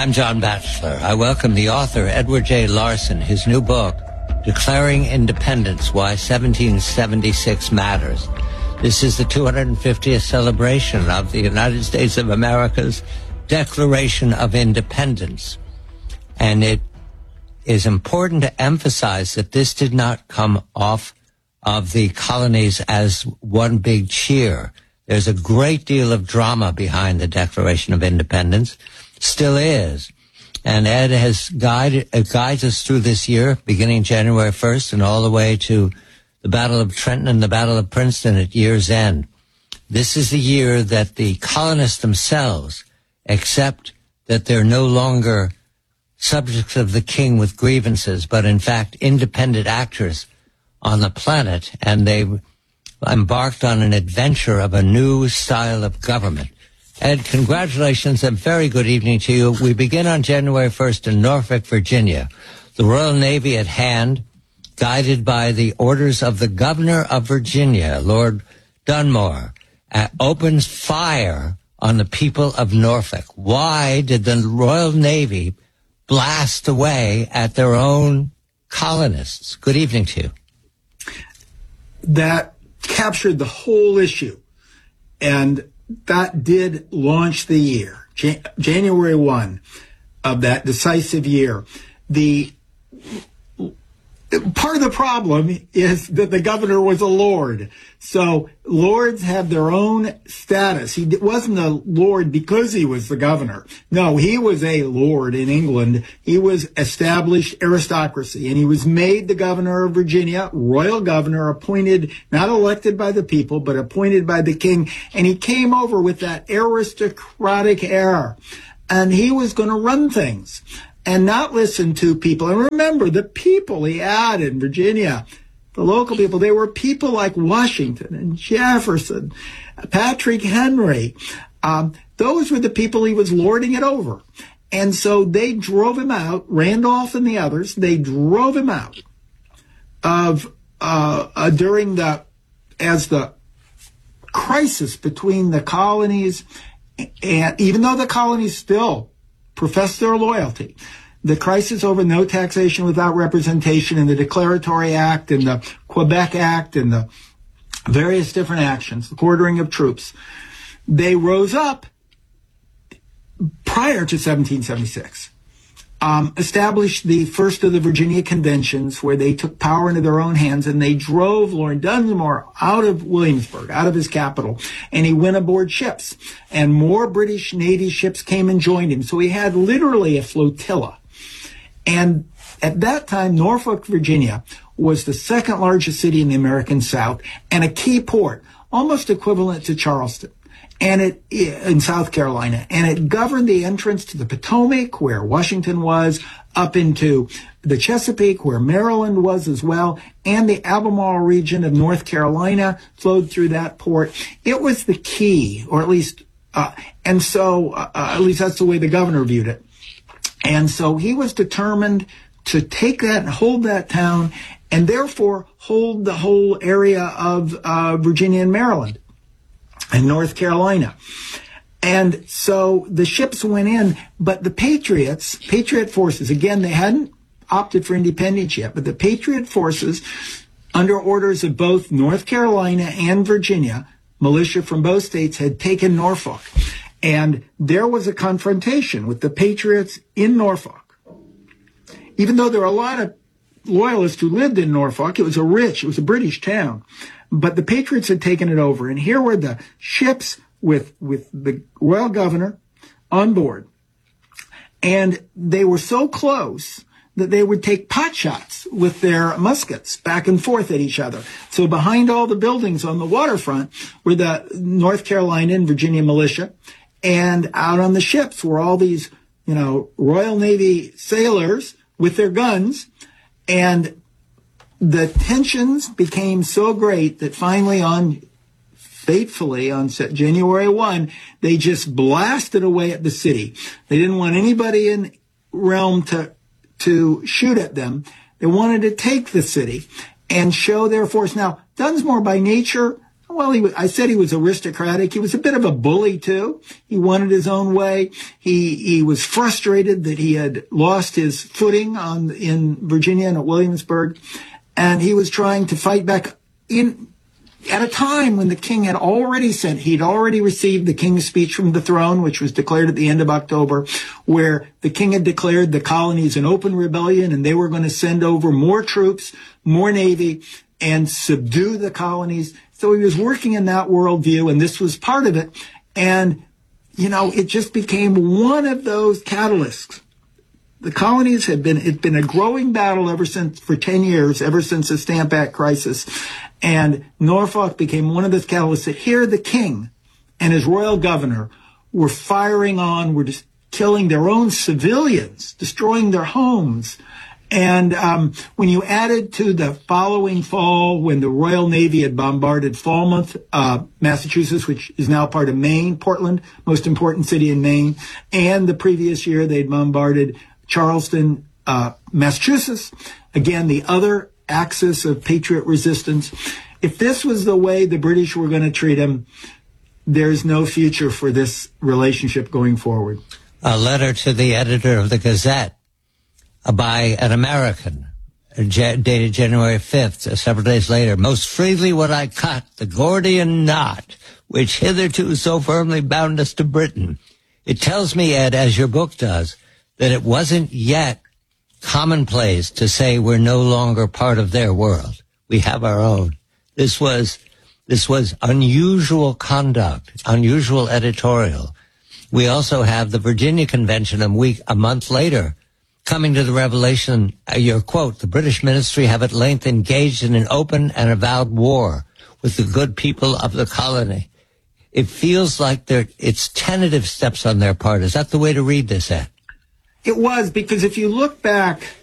I'm John Batchelor. I welcome the author, Edward J. Larson, his new book, Declaring Independence, Why 1776 Matters. This is the 250th celebration of the United States of America's Declaration of Independence. And it is important to emphasize that this did not come off of the colonies as one big cheer. There's a great deal of drama behind the Declaration of Independence. Still is. And Ed has guides us through this year, beginning January 1st and all the way to the Battle of Trenton and the Battle of Princeton at year's end. This is the year that the colonists themselves accept that they're no longer subjects of the king with grievances, but in fact independent actors on the planet, and they embarked on an adventure of a new style of government. Ed, congratulations and very good evening to you. We begin on January 1st in Norfolk, Virginia. The Royal Navy at hand, guided by the orders of the governor of Virginia, Lord Dunmore, opens fire on the people of Norfolk. Why did the Royal Navy blast away at their own colonists? Good evening to you. That captured the whole issue, and that did launch the year, January 1 of that decisive year. The part of the problem is that the governor was a lord. So lords have their own status. He wasn't a lord because he was the governor. No, he was a lord in England. He was established aristocracy, and he was made the governor of Virginia, royal governor, appointed, not elected by the people, but appointed by the king. And he came over with that aristocratic air, and he was going to run things and not listen to people. And remember, the people he had in Virginia, the local people, they were people like Washington and Jefferson, Patrick Henry. Those were the people he was lording it over. And so they drove him out, Randolph and the others, they drove him out of as the crisis between the colonies, and even though the colonies still profess their loyalty, the crisis over no taxation without representation and the Declaratory Act and the Quebec Act and the various different actions, the quartering of troops, they rose up prior to 1776, established the first of the Virginia Conventions, where they took power into their own hands, and they drove Lord Dunmore out of Williamsburg, out of his capital, and he went aboard ships. And more British Navy ships came and joined him. So he had literally a flotilla. And at that time, Norfolk, Virginia, was the second largest city in the American South and a key port, almost equivalent to Charleston, and it in South Carolina. And it governed the entrance to the Potomac, where Washington was, up into the Chesapeake, where Maryland was as well, and the Albemarle region of North Carolina flowed through that port. It was the key, or at least, at least that's the way the governor viewed it. And so he was determined to take that and hold that town, and therefore hold the whole area of Virginia and Maryland and North Carolina. And so the ships went in, but the Patriot forces, again, they hadn't opted for independence yet, but the Patriot forces, under orders of both North Carolina and Virginia, militia from both states, had taken Norfolk. And there was a confrontation with the Patriots in Norfolk. Even though there were a lot of loyalists who lived in Norfolk, it was a British town. But the Patriots had taken it over. And here were the ships with the royal governor on board. And they were so close that they would take pot shots with their muskets back and forth at each other. So behind all the buildings on the waterfront were the North Carolina and Virginia militia. And out on the ships were all these, Royal Navy sailors with their guns. And the tensions became so great that finally fatefully on January 1, they just blasted away at the city. They didn't want anybody in realm to shoot at them. They wanted to take the city and show their force. Now, Dunsmore by nature Well, I said he was aristocratic. He was a bit of a bully too. He wanted his own way. He was frustrated that he had lost his footing in Virginia and at Williamsburg, and he was trying to fight back at a time when the king had already he'd already received the king's speech from the throne, which was declared at the end of October, where the king had declared the colonies an open rebellion and they were going to send over more troops, more navy, and subdue the colonies. So he was working in that worldview, and this was part of it. And, it just became one of those catalysts. The colonies it'd been a growing battle for 10 years, ever since the Stamp Act crisis. And Norfolk became one of those catalysts that here the king and his royal governor were were just killing their own civilians, destroying their homes. And when you added to the following fall, when the Royal Navy had bombarded Falmouth, Massachusetts, which is now part of Maine, Portland, most important city in Maine, and the previous year they'd bombarded Charleston, Massachusetts, again, the other axis of patriot resistance. If this was the way the British were going to treat him, there's no future for this relationship going forward. A letter to the editor of the Gazette by an American, dated January 5th, several days later. Most freely would I cut the Gordian knot, which hitherto so firmly bound us to Britain. It tells me, Ed, as your book does, that it wasn't yet commonplace to say we're no longer part of their world. We have our own. This was unusual conduct, unusual editorial. We also have the Virginia Convention a month later, coming to the revelation, your quote, the British ministry have at length engaged in an open and avowed war with the good people of the colony. It feels like it's tentative steps on their part. Is that the way to read this, Ed? It was, because if you look back